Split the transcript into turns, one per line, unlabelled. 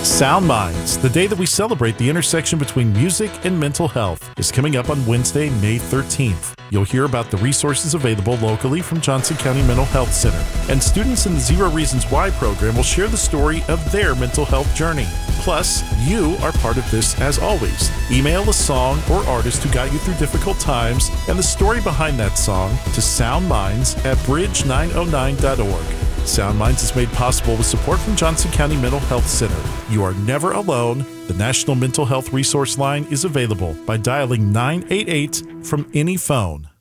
Sound Minds, the day that we celebrate the intersection between music and mental health, is coming up on Wednesday, May 13th. You'll hear about the resources available locally from Johnson County Mental Health Center, and students in the Zero Reasons Why program will share the story of their mental health journey. Plus, you are part of this as always. Email a song or artist who got you through difficult times and the story behind that song to soundminds@bridge909.org. Sound Minds is made possible with support from Johnson County Mental Health Center. You are never alone. The National Mental Health Resource Line is available by dialing 988 from any phone.